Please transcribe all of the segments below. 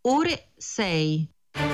ore 6.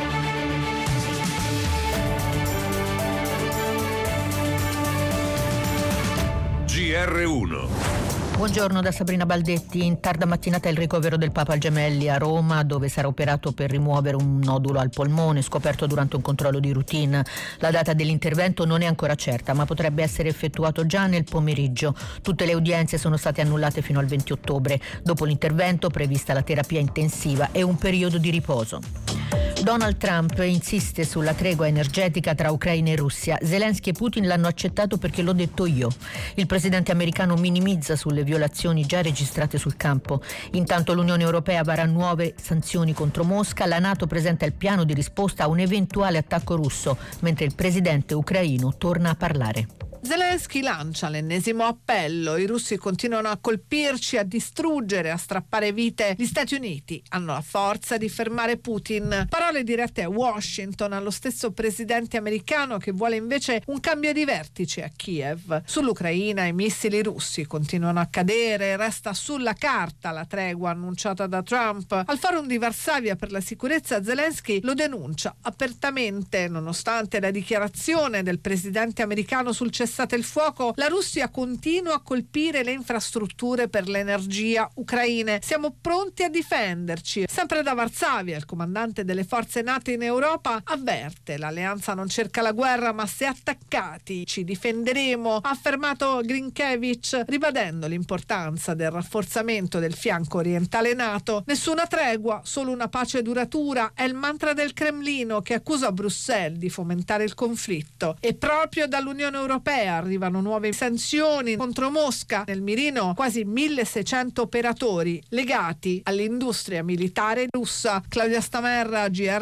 GR1. Buongiorno da Sabrina Baldetti. In tarda mattinata il ricovero del Papa al Gemelli a Roma, dove sarà operato per rimuovere un nodulo al polmone scoperto durante un controllo di routine. La data dell'intervento non è ancora certa, ma potrebbe essere effettuato già nel pomeriggio. Tutte le udienze sono state annullate fino al 20 ottobre. Dopo l'intervento, prevista la terapia intensiva e un periodo di riposo. Donald Trump insiste sulla tregua energetica tra Ucraina e Russia. Zelensky e Putin l'hanno accettato perché l'ho detto io. Il presidente americano minimizza sulle violazioni già registrate sul campo. Intanto l'Unione Europea varrà nuove sanzioni contro Mosca. La NATO presenta il piano di risposta a un eventuale attacco russo, mentre il presidente ucraino torna a parlare. Zelensky lancia l'ennesimo appello. I russi continuano a colpirci, a distruggere, a strappare vite. Gli Stati Uniti hanno la forza di fermare Putin. Parole dirette a Washington, allo stesso presidente americano che vuole invece un cambio di vertice a Kiev. Sull'Ucraina i missili russi continuano a cadere, resta sulla carta la tregua annunciata da Trump. Al Forum di Varsavia per la sicurezza Zelensky lo denuncia apertamente. Nonostante la dichiarazione del presidente americano sul cessate il fuoco, la Russia continua a colpire le infrastrutture per l'energia ucraine. Siamo pronti a difenderci. Sempre da Varsavia il comandante delle forze NATO in Europa avverte: l'alleanza non cerca la guerra, ma se attaccati ci difenderemo, ha affermato Grinkiewicz, ribadendo l'importanza del rafforzamento del fianco orientale NATO. Nessuna tregua, solo una pace duratura è il mantra del Cremlino, che accusa Bruxelles di fomentare il conflitto. E proprio dall'Unione Europea arrivano nuove sanzioni contro Mosca. Nel mirino quasi 1600 operatori legati all'industria militare russa. Claudia Stamerra,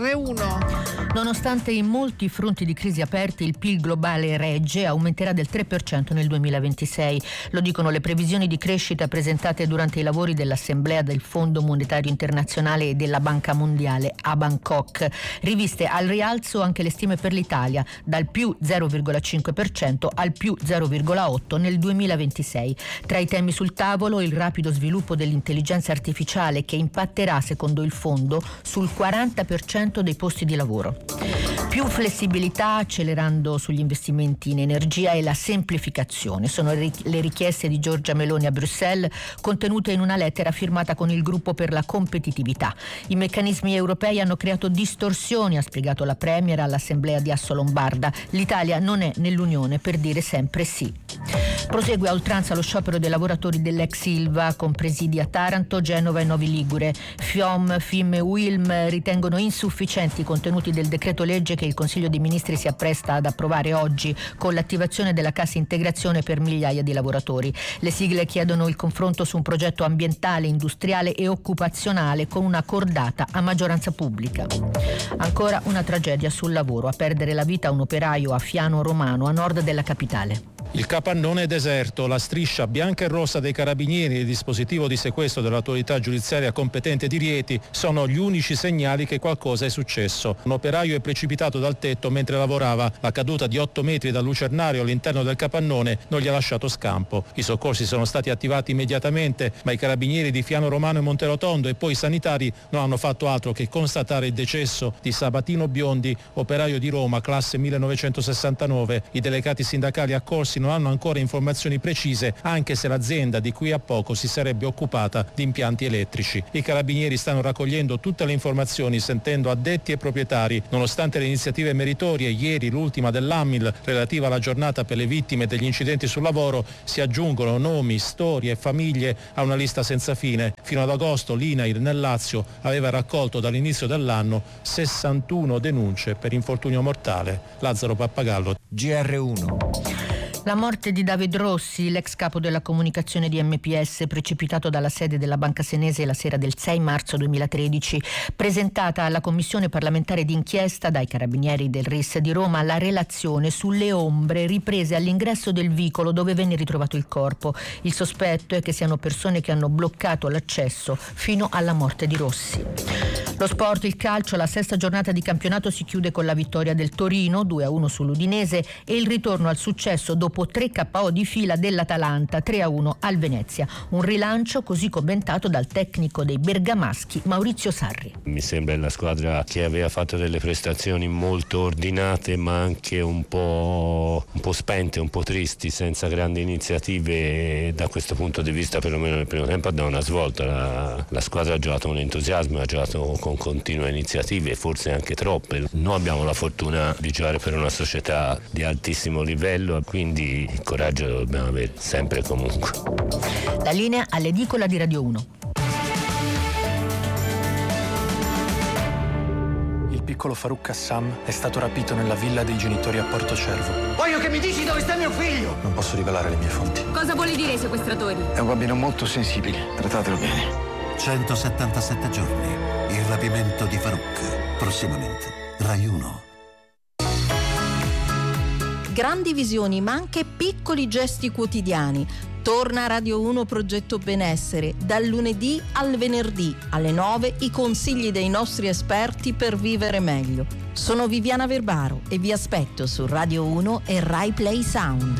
GR1. Nonostante i molti fronti di crisi aperti, il PIL globale regge, aumenterà del 3% nel 2026. Lo dicono le previsioni di crescita presentate durante i lavori dell'Assemblea del Fondo Monetario Internazionale e della Banca Mondiale a Bangkok. Riviste al rialzo anche le stime per l'Italia, dal più 0,5% al più 0,8% nel 2026. Tra i temi sul tavolo il rapido sviluppo dell'intelligenza artificiale, che impatterà, secondo il fondo, sul 40% dei posti di lavoro. Più flessibilità, accelerando sugli investimenti in energia, e la semplificazione sono le richieste di Giorgia Meloni a Bruxelles, contenute in una lettera firmata con il gruppo per la competitività. I meccanismi europei hanno creato distorsioni, ha spiegato la Premier all'Assemblea di Assolombarda. L'Italia non è nell'Unione per dire sempre sì. Prosegue a oltranza lo sciopero dei lavoratori dell'ex Ilva, con presidi a Taranto, Genova e Novi Ligure. FIOM, FIM e UILM ritengono insufficienti i contenuti del decreto legge che il Consiglio dei Ministri si appresta ad approvare oggi, con l'attivazione della cassa integrazione per migliaia di lavoratori. Le sigle chiedono il confronto su un progetto ambientale, industriale e occupazionale con una cordata a maggioranza pubblica. Ancora una tragedia sul lavoro, a perdere la vita un operaio a Fiano Romano, a nord della capitale. Il capannone è deserto, la striscia bianca e rossa dei carabinieri e il dispositivo di sequestro dell'autorità giudiziaria competente di Rieti sono gli unici segnali che qualcosa è successo. Un operaio è precipitato dal tetto mentre lavorava. La caduta di 8 metri dal lucernario all'interno del capannone non gli ha lasciato scampo. I soccorsi sono stati attivati immediatamente, ma i carabinieri di Fiano Romano e Monterotondo e poi i sanitari non hanno fatto altro che constatare il decesso di Sabatino Biondi, operaio di Roma, classe 1969. I delegati sindacali accorsi non hanno ancora informazioni precise, anche se l'azienda di qui a poco si sarebbe occupata di impianti elettrici. I carabinieri stanno raccogliendo tutte le informazioni, sentendo addetti e proprietari. Nonostante le iniziative meritorie, ieri l'ultima dell'AMIL relativa alla giornata per le vittime degli incidenti sul lavoro, si aggiungono nomi, storie e famiglie a una lista senza fine. Fino ad agosto l'INAIL nel Lazio aveva raccolto dall'inizio dell'anno 61 denunce per infortunio mortale. Lazzaro Pappagallo, GR1. La morte di David Rossi, l'ex capo della comunicazione di MPS, precipitato dalla sede della Banca Senese la sera del 6 marzo 2013, presentata alla Commissione parlamentare d'inchiesta dai Carabinieri del RIS di Roma la relazione sulle ombre riprese all'ingresso del vicolo dove venne ritrovato il corpo. Il sospetto è che siano persone che hanno bloccato l'accesso fino alla morte di Rossi. Lo sport, il calcio, la sesta giornata di campionato si chiude con la vittoria del Torino 2-1 sull'Udinese e il ritorno al successo dopo 3 KO di fila dell'Atalanta 3-1 al Venezia. Un rilancio così commentato dal tecnico dei bergamaschi Maurizio Sarri. Mi sembra una squadra che aveva fatto delle prestazioni molto ordinate ma anche un po' spente, un po' tristi, senza grandi iniziative, e da questo punto di vista perlomeno nel primo tempo ha dato una svolta. La squadra ha giocato con entusiasmo, ha giocato con continue iniziative, forse anche troppe. Noi abbiamo la fortuna di giocare per una società di altissimo livello, quindi il coraggio lo dobbiamo avere sempre e comunque. La linea all'edicola di Radio 1. Il piccolo Farouk Kassam è stato rapito nella villa dei genitori a Porto Cervo. Voglio che mi dici dove sta mio figlio! Non posso rivelare le mie fonti. Cosa vuole dire ai sequestratori? È un bambino molto sensibile, trattatelo bene. 177 giorni. Il rapimento di Farouk. Prossimamente. Rai 1. Grandi visioni, ma anche piccoli gesti quotidiani. Torna a Radio 1 Progetto Benessere. Dal lunedì al venerdì alle 9 i consigli dei nostri esperti per vivere meglio. Sono Viviana Verbaro e vi aspetto su Radio 1 e Rai Play Sound.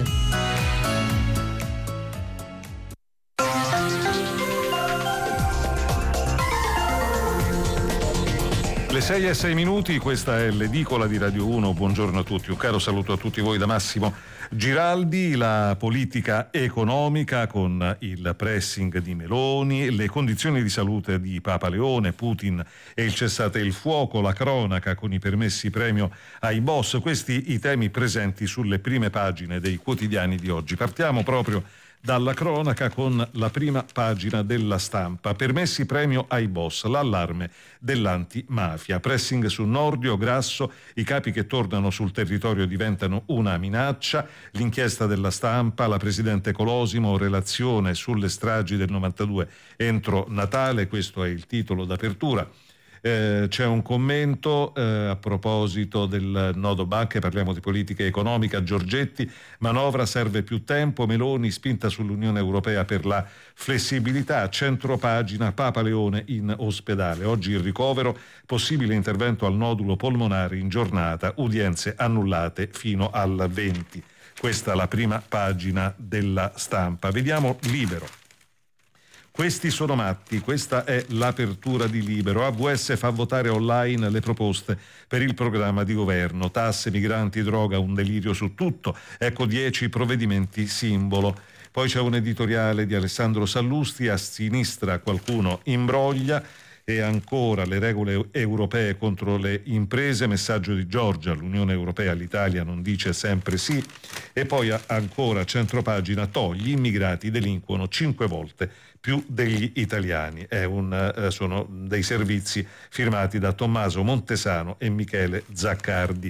Le 6:06, questa è l'edicola di Radio 1. Buongiorno a tutti, un caro saluto a tutti voi da Massimo Giraldi. La politica economica con il pressing di Meloni, le condizioni di salute di Papa Leone, Putin e il cessate il fuoco, la cronaca con i permessi premio ai boss, questi i temi presenti sulle prime pagine dei quotidiani di oggi. Partiamo proprio dalla cronaca con la prima pagina della Stampa. Permessi premio ai boss, l'allarme dell'antimafia. Pressing su Nordio, Grasso, i capi che tornano sul territorio diventano una minaccia. L'inchiesta della Stampa, la presidente Colosimo, relazione sulle stragi del 92 entro Natale, questo è il titolo d'apertura. C'è un commento a proposito del nodo banche, parliamo di politica economica. Giorgetti, manovra serve più tempo, Meloni spinta sull'Unione Europea per la flessibilità. Centropagina, Papa Leone in ospedale, oggi il ricovero, possibile intervento al nodulo polmonare in giornata, udienze annullate fino al 20. Questa è la prima pagina della Stampa. Vediamo Libero. Questi sono matti, questa è l'apertura di Libero. AVS fa votare online le proposte per il programma di governo. Tasse, migranti, droga, un delirio su tutto. Ecco 10 provvedimenti simbolo. Poi c'è un editoriale di Alessandro Sallusti, a sinistra qualcuno imbroglia. E ancora le regole europee contro le imprese, messaggio di Giorgia, l'Unione Europea, l'Italia non dice sempre sì. E poi ancora centropagina, gli immigrati delinquono 5 volte più degli italiani. Sono dei servizi firmati da Tommaso Montesano e Michele Zaccardi.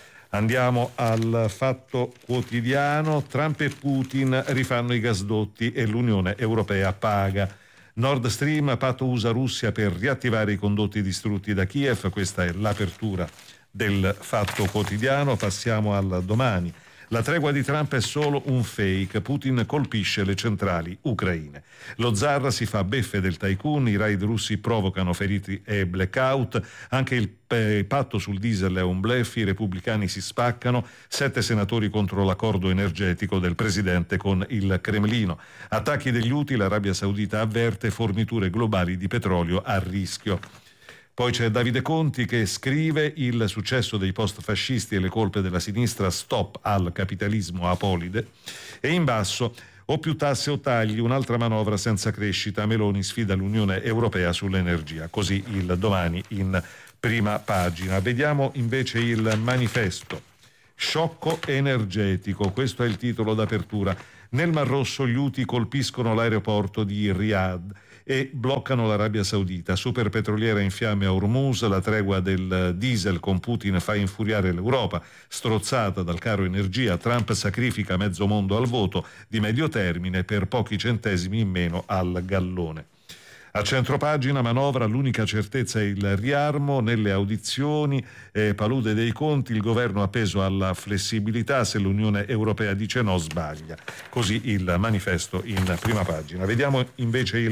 Andiamo al Fatto Quotidiano. Trump e Putin rifanno i gasdotti e l'Unione Europea paga. Nord Stream, patto USA-Russia per riattivare i condotti distrutti da Kiev. Questa è l'apertura del Fatto Quotidiano. Passiamo al Domani. La tregua di Trump è solo un fake. Putin colpisce le centrali ucraine. Lo zar si fa beffe del tycoon, i raid russi provocano feriti e blackout. Anche il patto sul diesel è un bluff, i repubblicani si spaccano. 7 senatori contro l'accordo energetico del presidente con il Cremlino. Attacchi degli Houthi, l'Arabia Saudita avverte forniture globali di petrolio a rischio. Poi c'è Davide Conti che scrive: il successo dei post-fascisti e le colpe della sinistra, stop al capitalismo apolide. E in basso, o più tasse o tagli, un'altra manovra senza crescita, Meloni sfida l'Unione Europea sull'energia. Così il Domani in prima pagina. Vediamo invece il Manifesto. Sciocco energetico, questo è il titolo d'apertura. Nel Mar Rosso gli Houthi colpiscono l'aeroporto di Riyadh e bloccano l'Arabia Saudita. Superpetroliera in fiamme a Hormuz, la tregua del diesel con Putin fa infuriare l'Europa. Strozzata dal caro energia, Trump sacrifica mezzo mondo al voto di medio termine per pochi centesimi in meno al gallone. A centropagina, manovra, l'unica certezza è il riarmo. Nelle audizioni, palude dei conti, il governo appeso alla flessibilità, se l'Unione Europea dice no sbaglia. Così il Manifesto in prima pagina. Vediamo invece il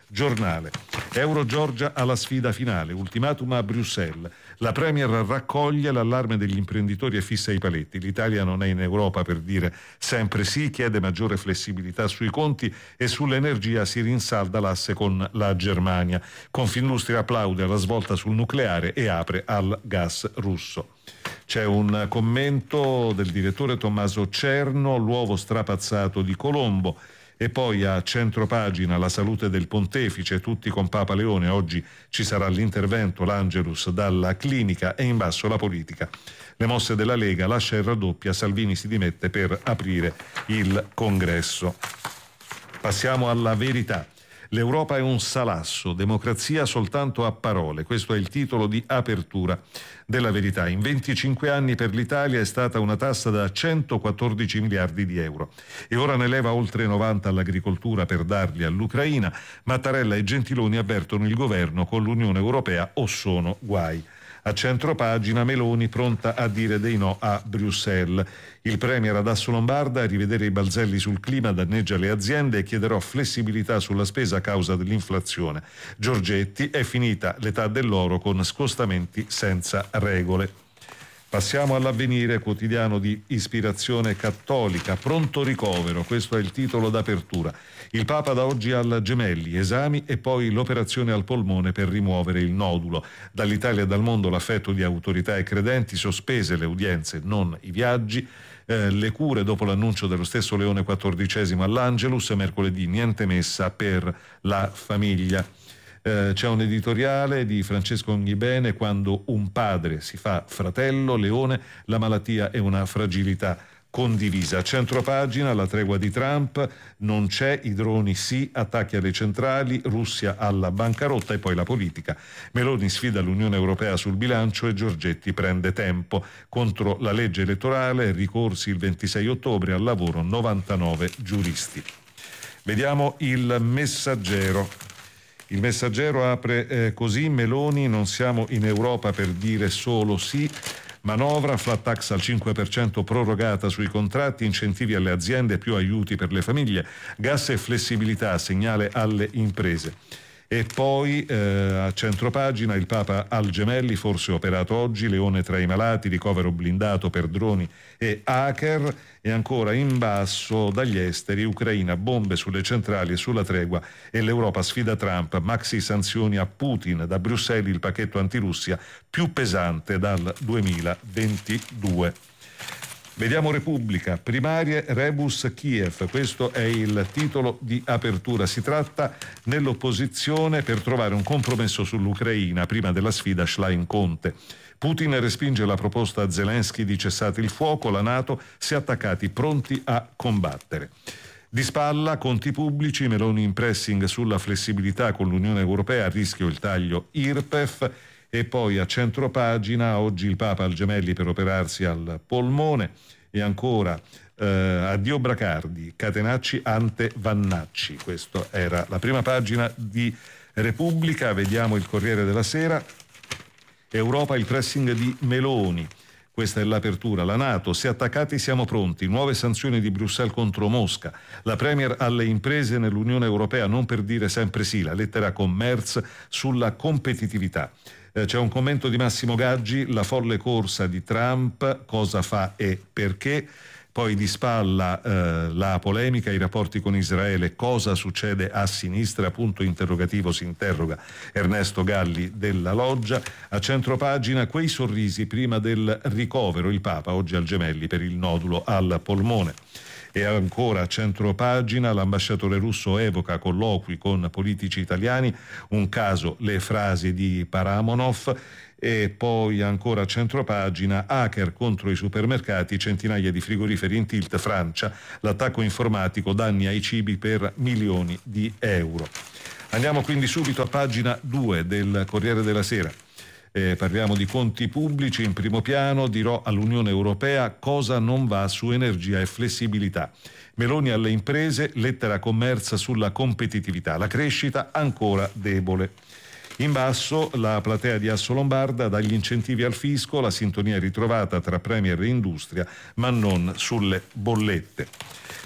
Giornale. Euro-Georgia alla sfida finale, ultimatum a Bruxelles. La Premier raccoglie l'allarme degli imprenditori e fissa i paletti. L'Italia non è in Europa per dire sempre sì, chiede maggiore flessibilità sui conti e sull'energia si rinsalda l'asse con la Germania. Confindustria applaude alla svolta sul nucleare e apre al gas russo. C'è un commento del direttore Tommaso Cerno, l'uovo strapazzato di Colombo. E poi a centropagina la salute del pontefice, tutti con Papa Leone, oggi ci sarà l'intervento, l'Angelus dalla clinica, e in basso la politica. Le mosse della Lega, lascia il raddoppia, Salvini si dimette per aprire il congresso. Passiamo alla Verità. L'Europa è un salasso, democrazia soltanto a parole. Questo è il titolo di apertura della Verità. In 25 anni per l'Italia è stata una tassa da 114 miliardi di euro e ora ne leva oltre 90 all'agricoltura per darli all'Ucraina. Mattarella e Gentiloni avvertono il governo: con l'Unione Europea o sono guai. A centropagina Meloni pronta a dire dei no a Bruxelles. Il premier ad Assolombarda: a rivedere i balzelli sul clima danneggia le aziende e chiederò flessibilità sulla spesa a causa dell'inflazione. Giorgetti: è finita l'età dell'oro con scostamenti senza regole. Passiamo all'Avvenire, quotidiano di ispirazione cattolica. Pronto ricovero, questo è il titolo d'apertura. Il Papa da oggi al Gemelli, esami e poi l'operazione al polmone per rimuovere il nodulo. Dall'Italia e dal mondo l'affetto di autorità e credenti, sospese le udienze, non i viaggi. Le cure dopo l'annuncio dello stesso Leone XIV all'Angelus, mercoledì niente messa per la famiglia. C'è un editoriale di Francesco Onghibene: quando un padre si fa fratello, Leone, la malattia è una fragilità condivisa. Centropagina, la tregua di Trump, non c'è, i droni sì, attacchi alle centrali, Russia alla bancarotta. E poi la politica. Meloni sfida l'Unione Europea sul bilancio e Giorgetti prende tempo. Contro la legge elettorale, ricorsi il 26 ottobre, al lavoro 99 giuristi. Vediamo il Messaggero. Il Messaggero apre così: Meloni, non siamo in Europa per dire solo sì. Manovra, flat tax al 5% prorogata sui contratti, incentivi alle aziende, più aiuti per le famiglie, gas e flessibilità, segnale alle imprese. E poi a centropagina il Papa al Gemelli, forse operato oggi, Leone tra i malati, ricovero blindato per droni e hacker. E ancora in basso dagli esteri, Ucraina, bombe sulle centrali e sulla tregua e l'Europa sfida Trump, maxi sanzioni a Putin, da Bruxelles il pacchetto antirussia più pesante dal 2022. Vediamo Repubblica, primarie Rebus Kiev, questo è il titolo di apertura. Si tratta nell'opposizione per trovare un compromesso sull'Ucraina prima della sfida Schlein-Conte. Putin respinge la proposta a Zelensky di cessate il fuoco, la NATO si è attaccati pronti a combattere. Di spalla, conti pubblici, Meloni in pressing sulla flessibilità con l'Unione Europea, a rischio il taglio IRPEF. E poi a centropagina, oggi il Papa al Gemelli per operarsi al polmone. E ancora addio Bracardi, Catenacci ante Vannacci. Questa era la prima pagina di Repubblica. Vediamo il Corriere della Sera. Europa, il pressing di Meloni. Questa è l'apertura. La NATO, se attaccati siamo pronti. Nuove sanzioni di Bruxelles contro Mosca. La Premier alle imprese nell'Unione Europea, non per dire sempre sì. La lettera con Merz sulla competitività. C'è un commento di Massimo Gaggi: la folle corsa di Trump, cosa fa e perché. Poi di spalla la polemica, i rapporti con Israele, cosa succede a sinistra, punto interrogativo, si interroga Ernesto Galli della Loggia. A centropagina, quei sorrisi prima del ricovero, il Papa oggi al Gemelli per il nodulo al polmone. E ancora a centropagina, l'ambasciatore russo evoca colloqui con politici italiani, un caso le frasi di Paramonov. E poi ancora a centropagina, hacker contro i supermercati, centinaia di frigoriferi in tilt, Francia, l'attacco informatico, danni ai cibi per milioni di euro. Andiamo quindi subito a pagina 2 del Corriere della Sera. Parliamo di conti pubblici. In primo piano, dirò all'Unione Europea cosa non va su energia e flessibilità. Meloni alle imprese, lettera con Merz sulla competitività, la crescita ancora debole. In basso la platea di Assolombarda, dagli incentivi al fisco, la sintonia ritrovata tra Premier e industria, ma non sulle bollette.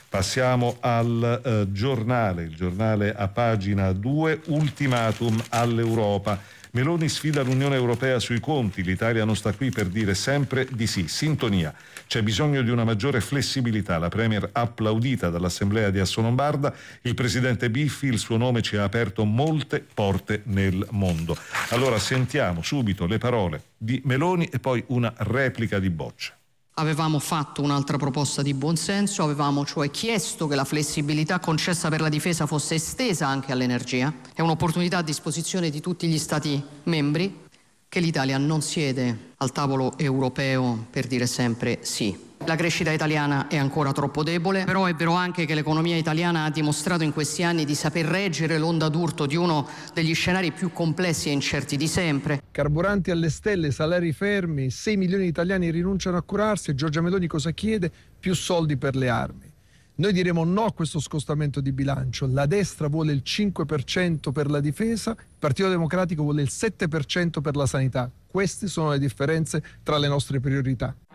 Passiamo al giornale, il giornale a pagina 2, ultimatum all'Europa. Meloni sfida l'Unione Europea sui conti, l'Italia non sta qui per dire sempre di sì. Sintonia, c'è bisogno di una maggiore flessibilità, la Premier applaudita dall'Assemblea di Assolombarda, il Presidente Biffi, il suo nome ci ha aperto molte porte nel mondo. Allora sentiamo subito le parole di Meloni e poi una replica di Boccia. Avevamo fatto un'altra proposta di buonsenso, avevamo cioè chiesto che la flessibilità concessa per la difesa fosse estesa anche all'energia. È un'opportunità a disposizione di tutti gli Stati membri, che l'Italia non siede al tavolo europeo per dire sempre sì. La crescita italiana è ancora troppo debole, però è vero anche che l'economia italiana ha dimostrato in questi anni di saper reggere l'onda d'urto di uno degli scenari più complessi e incerti di sempre. Carburanti alle stelle, salari fermi, 6 milioni di italiani rinunciano a curarsi e Giorgia Meloni cosa chiede? Più soldi per le armi. Noi diremo no a questo scostamento di bilancio. La destra vuole il 5% per la difesa, il Partito Democratico vuole il 7% per la sanità. Queste sono le differenze tra le nostre priorità.